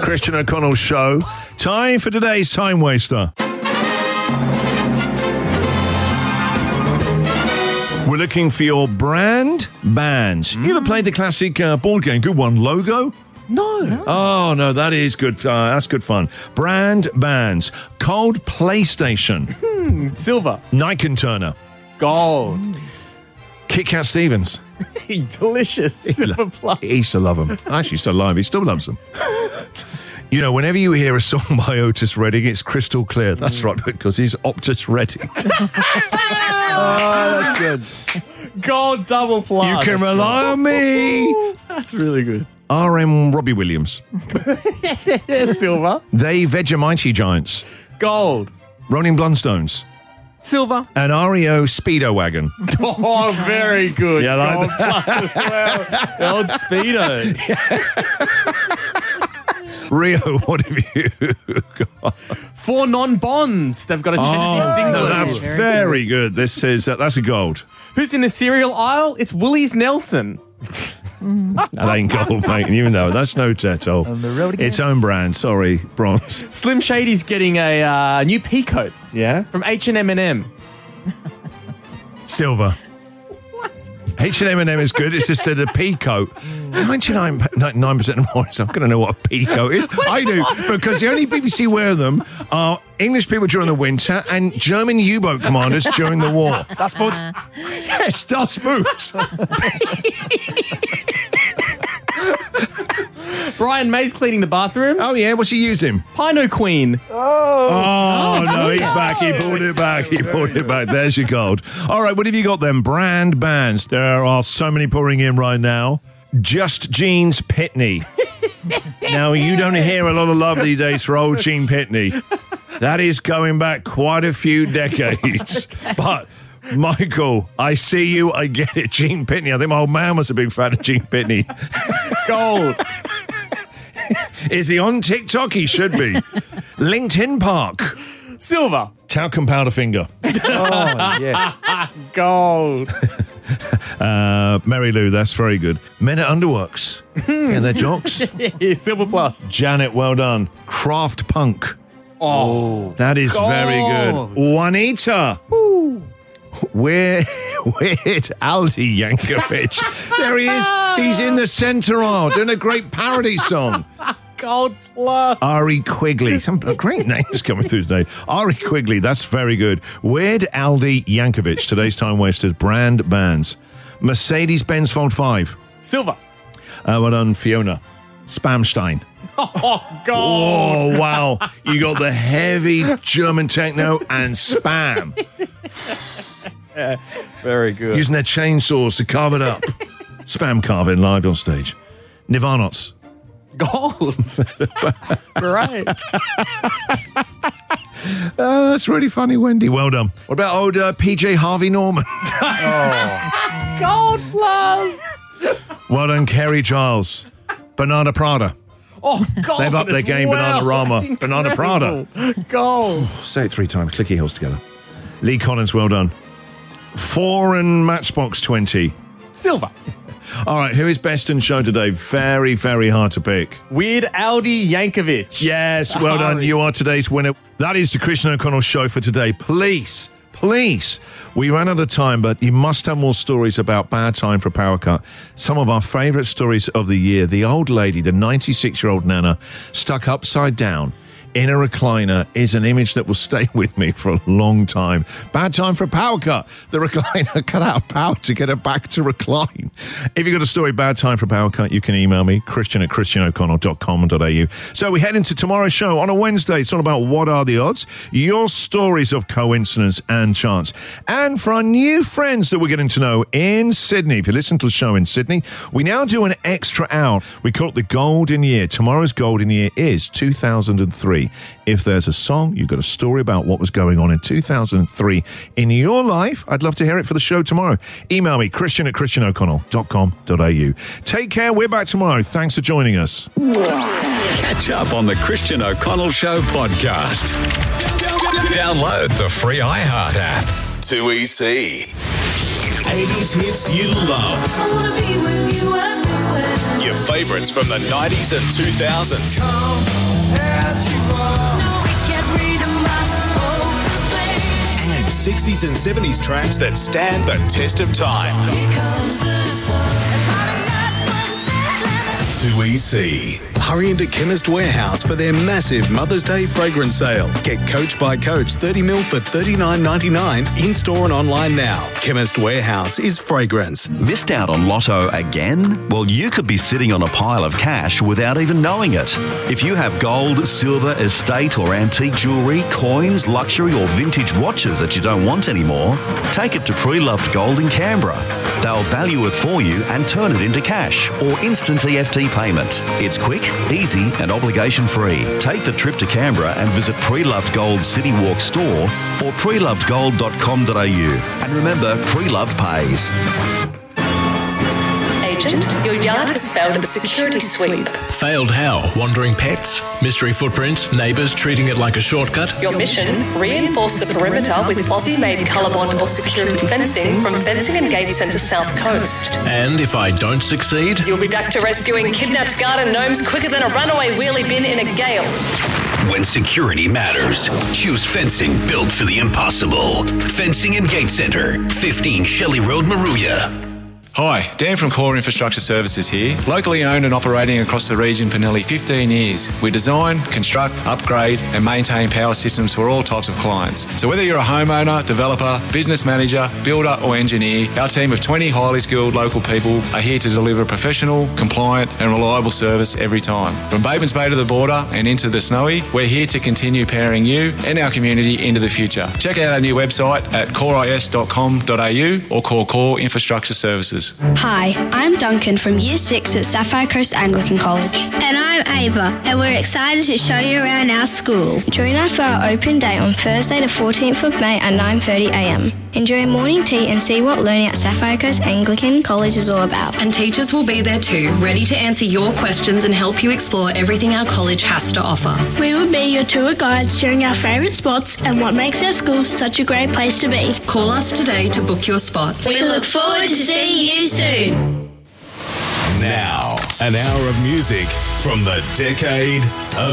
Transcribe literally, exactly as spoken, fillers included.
Christian O'Connell Show. Time for today's Time Waster. We're looking for your brand bands. Mm. You ever played the classic uh, board game? Good one. Logo? No. Oh, no, that is good. Uh, that's good fun. Brand bands. Cold PlayStation. Hmm. Silver. Nike Turner. Gold. Kit Kat Stevens. Delicious. Silver plus. He used to love them. Actually, still alive. He still loves them. You know, whenever you hear a song by Otis Redding, it's crystal clear. That's right, because he's Optus Redding. Oh, that's good. Gold double plus. You can rely on me. That's really good. R M Robbie Williams. Silver. They Vegemite Giants. Gold. Rolling Blundstones. Silver. And R E O Speedo Wagon. Oh, very good. Yeah, like Gold plus as well. The old Speedos. Rio, what have you got? Four non-bonds. They've got a chesty Oh, singlet. no, that's Very very good. This is uh, that's a gold. Who's in the cereal aisle? It's Woolies Nelson. That ain't gold, mate. You know that's no Tetto. On the road again. Its own brand. Sorry, bronze. Slim Shady's getting a uh, new pea coat Yeah. from H and M and M. Silver. H and M and M is good. It's just a, the pea coat. ninety-nine percent of boys I'm going to know what a pea coat is. I do, because the only people who wear them are English people during the winter and German U-boat commanders during the war. Das Boot. Yes, Das Boot. Brian May's cleaning the bathroom. Oh, yeah, what's he using? Pino Queen. Oh, no, he's back. He pulled it back. He pulled it back. There's your gold. All right, what have you got then? Brand bands. There are so many pouring in right now. Just Jeans Pitney. Now, you don't hear a lot of love these days for old Gene Pitney. That is going back quite a few decades. But, Michael, I see you. I get it. Gene Pitney. I think my old man was a big fan of Gene Pitney. Gold. Is he on TikTok? He should be. LinkedIn Park. Silver. Talcum Powder Finger. Oh, yes. Gold. Uh, Mary Lou, that's very good. Men at Underworks. And their jocks. Silver plus. Janet, well done. Craft Punk. Oh. That is very Gold. good. Juanita. Weird, weird Aldi Yankovic. There he is. He's in the centre aisle doing a great parody song. Gold plus. Ari Quigley. Some great names coming through today. Ari Quigley, that's very good. Weird Aldi Yankovic. Today's Time Wasters brand bands. Mercedes-Benz Fold five. Silver. Uh, well done, Fiona. Spamstein. Oh, gold. Oh, wow. You got the heavy German techno and Spam. Yeah, very good. Using their chainsaws to carve it up. Spam carving live on stage. Nirvanots. Gold. Great. Oh, that's really funny, Wendy. Well done. What about old uh, P J Harvey Norman? Gold plus. Well done, Kerry Giles. Banana Prada. Oh, gold. They've upped their as game, well. Bananarama. Banana Prada. Gold. Say it three times. Click your heels together. Lee Collins, well done. Four and Matchbox twenty. Silver. All right, who is best in show today? Very, very hard to pick. Weird Aldi Yankovic. Yes, well done. You are today's winner. That is the Christian O'Connell Show for today. Please, please, we ran out of time, but you must have more stories about Bad Time for Power Cut. Some of our favourite stories of the year. The old lady, the ninety-six-year-old Nana, stuck upside down in a recliner is an image that will stay with me for a long time. Bad Time for a Power Cut. The recliner cut out of power to get it back to recline. If you've got a story, Bad Time for a Power Cut, you can email me, Christian at christian o'connell dot com dot a u. So we head into tomorrow's show on a Wednesday. It's all about what are the odds, your stories of coincidence and chance. And for our new friends that we're getting to know in Sydney, if you listen to the show in Sydney, we now do an extra hour. We call it the Golden Year. Tomorrow's Golden Year is two thousand three. If there's a song, you've got a story about what was going on in two thousand three in your life, I'd love to hear it for the show tomorrow. Email me, Christian at christian o'connell dot com dot a u. Take care. We're back tomorrow. Thanks for joining us. Catch up on the Christian O'Connell Show podcast. Download the free iHeart app. Too easy. eighties hits you love. I wanna be with you everywhere. Your favourites from the nineties and two thousands. And sixties and seventies tracks that stand the test of time. two E C. Hurry into Chemist Warehouse for their massive Mother's Day fragrance sale. Get Coach by Coach thirty mil for thirty-nine ninety-nine in-store and online now. Chemist Warehouse is fragrance. Missed out on Lotto again? Well, you could be sitting on a pile of cash without even knowing it. If you have gold, silver, estate or antique jewellery, coins, luxury or vintage watches that you don't want anymore, take it to Pre-Loved Gold in Canberra. They'll value it for you and turn it into cash or instant E F T payment. It's quick, easy and obligation-free. Take the trip to Canberra and visit Pre-Loved Gold City Walk store or pre loved gold dot com dot a u. And remember, Pre-Loved pays. Agent, your yard has failed a security sweep. Failed how? Wandering pets? Mystery footprints? Neighbours treating it like a shortcut? Your mission, reinforce the perimeter with Aussie-made Colorbond or security fencing from Fencing and Gate Centre South Coast. And if I don't succeed? You'll be back to rescuing kidnapped garden gnomes quicker than a runaway wheelie bin in a gale. When security matters, choose fencing built for the impossible. Fencing and Gate Centre, fifteen Shelley Road, Maruya. Hi, Dan from Core Infrastructure Services here. Locally owned and operating across the region for nearly fifteen years. We design, construct, upgrade and maintain power systems for all types of clients. So whether you're a homeowner, developer, business manager, builder or engineer, our team of twenty highly skilled local people are here to deliver professional, compliant and reliable service every time. From Batemans Bay to the border and into the Snowy, we're here to continue powering you and our community into the future. Check out our new website at core is dot com dot a u or call Core Infrastructure Services. Hi, I'm Duncan from Year six at Sapphire Coast Anglican College. And I'm Ava, and we're excited to show you around our school. Join us for our open day on Thursday the fourteenth of May at nine thirty a m. Enjoy morning tea and see what learning at Sapphire Coast Anglican College is all about. And teachers will be there too, ready to answer your questions and help you explore everything our college has to offer. We will be your tour guides, sharing our favourite spots and what makes our school such a great place to be. Call us today to book your spot. We look forward to seeing you soon. Now, an hour of music from the decade of